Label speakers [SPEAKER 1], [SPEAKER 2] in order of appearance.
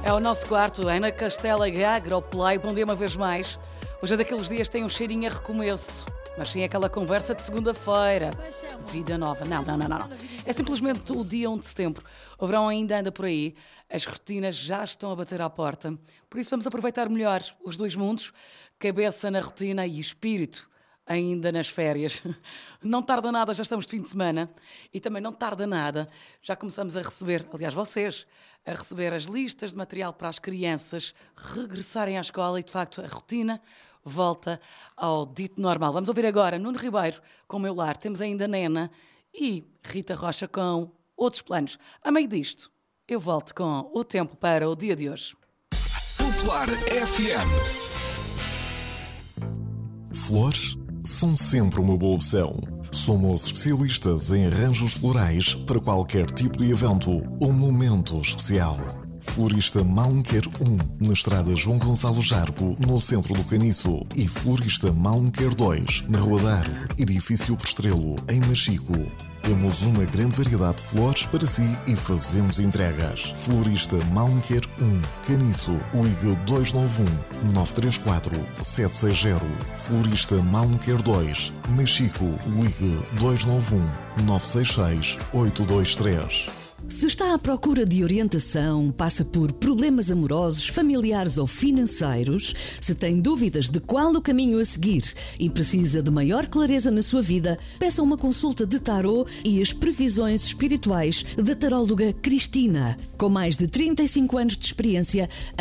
[SPEAKER 1] É o nosso quarto, Ana Castela e Agroplay. Bom dia uma vez mais. Hoje é daqueles dias que tem um cheirinho a recomeço, mas sim aquela conversa de segunda-feira. Vida nova. Não. É simplesmente o dia 1 de setembro. O verão ainda anda por aí, as rotinas já estão a bater à porta. Por isso vamos aproveitar melhor os dois mundos, cabeça na rotina e espírito ainda nas férias. Não tarda nada, já estamos de fim de semana. E também não tarda nada, já começamos a receber, aliás vocês, a receber as listas de material para as crianças regressarem à escola e de facto a rotina volta ao dito normal. Vamos ouvir agora Nuno Ribeiro com O Meu Lar. Temos ainda Nena e Rita Rocha com outros planos. A meio disto, eu volto com o tempo para o dia de hoje.
[SPEAKER 2] Popular FM.
[SPEAKER 3] Flores são sempre uma boa opção. Somos especialistas em arranjos florais para qualquer tipo de evento ou momento especial. Florista Malmequer 1, na estrada João Gonçalo Jargo, no centro do Caniço. E Florista Malmequer 2, na Rua da Árvore, edifício Postrelo, em Machico. Temos uma grande variedade de flores para si e fazemos entregas. Florista Malmequer 1, Caniço, ligue 291-934-760. Florista Malmequer 2, Machico, ligue 291-966-823.
[SPEAKER 4] Se está à procura de orientação, passa por problemas amorosos, familiares ou financeiros, se tem dúvidas de qual o caminho a seguir e precisa de maior clareza na sua vida, peça uma consulta de tarô e as previsões espirituais da taróloga Cristina. Com mais de 35 anos de experiência,